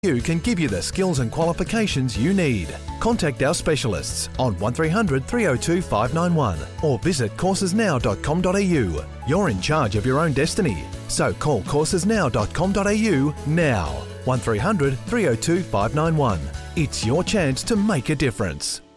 You can give you the skills and qualifications you need. Contact our specialists on 1300 302 591 or visit coursesnow.com.au. You're in charge of your own destiny, so call coursesnow.com.au now. 1300 302 591. It's your chance to make a difference.